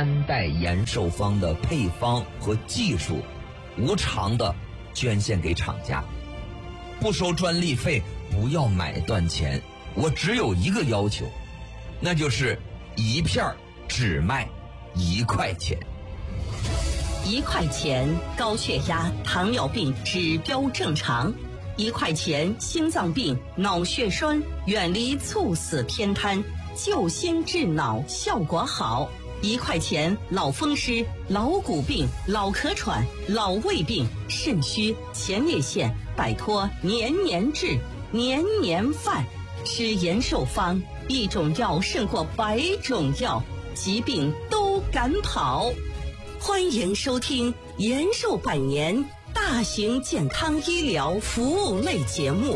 3代延寿方的配方和技术，无偿的捐献给厂家，不收专利费，不要买断钱。我只有一个要求，那就是一片只卖1块钱。 1块钱，高血压、糖尿病指标正常；1块钱，心脏病、脑血栓远离猝死偏瘫，救心治脑效果好；1块钱，老风湿、老骨病、老咳喘、老胃病、肾虚、前列腺摆脱年年治、年年犯。吃延寿方，一种药胜过100种药，疾病都赶跑。欢迎收听延寿百年大型健康医疗服务类节目。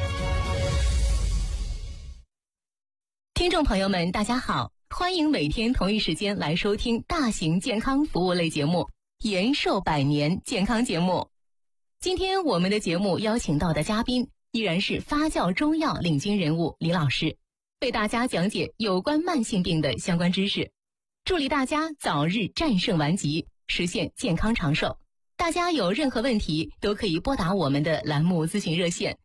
听众朋友们，大家好，欢迎每天同一时间来收听大型健康服务类节目延寿百年健康节目。今天我们的节目邀请到的嘉宾依然是发酵中药领军人物李老师，为大家讲解有关慢性病的相关知识，助力大家早日战胜顽疾，实现健康长寿。大家有任何问题都可以拨打我们的栏目咨询热线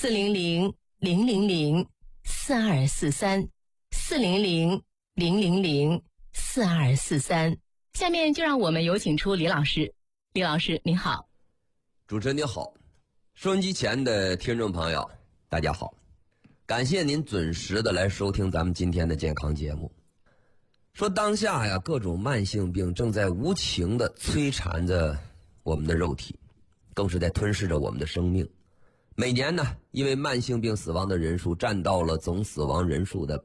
400-000-4243，400-000-4243。下面就让我们有请出李老师。李老师您好。 主持人您好，收音机前的听众朋友大家好，感谢您准时的来收听咱们今天的健康节目。说当下呀，各种慢性病正在无情的摧残着我们的肉体，更是在吞噬着我们的生命。每年呢，因为慢性病死亡的人数占到了总死亡人数的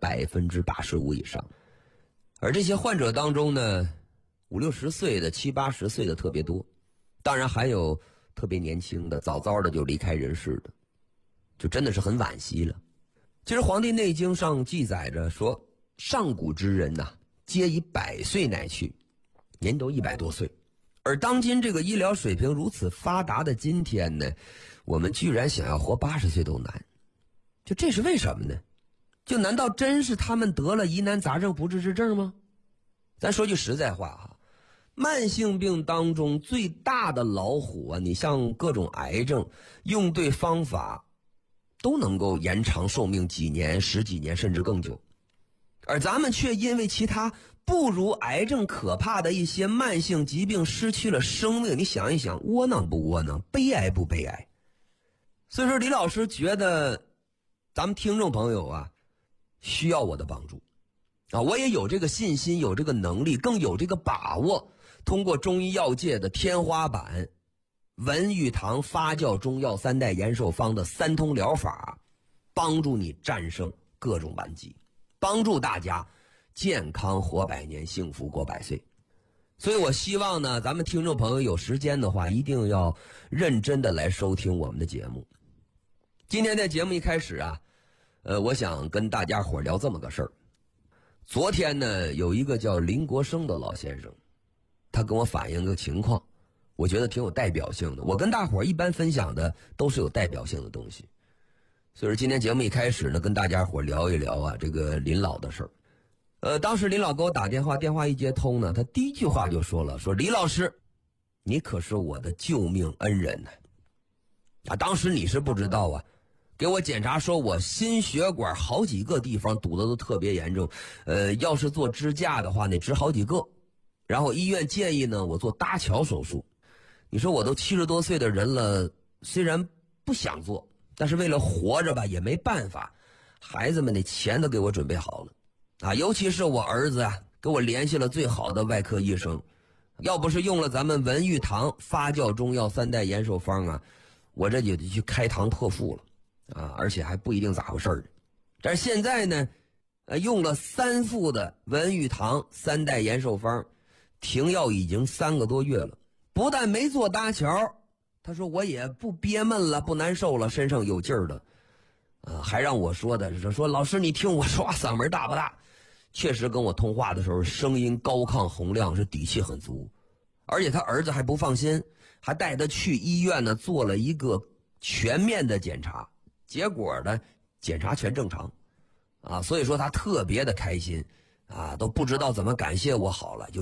85%以上。而这些患者当中呢，50、60岁的、70、80岁的特别多，当然还有特别年轻的，早早的就离开人世的，就真的是很惋惜了。其实《黄帝内经》上记载着说，上古之人呐，皆以100岁乃去，您都100多岁。而当今这个医疗水平如此发达的今天呢，我们居然想要活80岁都难。就这是为什么呢？就难道真是他们得了疑难杂症不治之症吗？咱说句实在话哈，慢性病当中最大的老虎啊，你像各种癌症，用对方法都能够延长寿命几年、10几年甚至更久。而咱们却因为其他不如癌症可怕的一些慢性疾病失去了生命。你想一想，窝囊不窝囊，悲哀不悲哀？所以说李老师觉得咱们听众朋友啊需要我的帮助啊，我也有这个信心，有这个能力，更有这个把握，通过中医药界的天花板文玉堂发酵中药3代延寿方的3通疗法，帮助你战胜各种顽疾，帮助大家健康活100年，幸福过100岁。所以我希望呢，咱们听众朋友有时间的话，一定要认真的来收听我们的节目。今天在节目一开始啊，我想跟大家伙聊这么个事儿。昨天呢，有一个叫林国生的老先生，他跟我反映个情况，我觉得挺有代表性的。我跟大伙一般分享的都是有代表性的东西。所以说今天节目一开始呢，跟大家伙聊一聊啊这个林老的事儿。当时林老给我打电话，电话一接通呢，他第一句话就说了，说李老师，你可是我的救命恩人呢。当时你是不知道啊，给我检查说我心血管好几个地方堵得都特别严重，要是做支架的话得支好几个，然后医院建议呢我做搭桥手术。你说我都70多岁的人了，虽然不想做，但是为了活着吧也没办法，孩子们的钱都给我准备好了啊，尤其是我儿子啊，给我联系了最好的外科医生，要不是用了咱们文玉堂发酵中药3代延寿方啊，我这就得去开膛破腹了啊，而且还不一定咋回事儿。但是现在呢，用了3副的文玉堂3代延寿方，停药已经3个多月了，不但没做搭桥，他说我也不憋闷了，不难受了，身上有劲儿了。还让我说的是说老师你听我说话嗓门大不大？确实跟我通话的时候声音高亢洪亮，是底气很足。而且他儿子还不放心，还带他去医院呢做了一个全面的检查，结果呢检查全正常啊，所以说他特别的开心啊，都不知道怎么感谢我好了。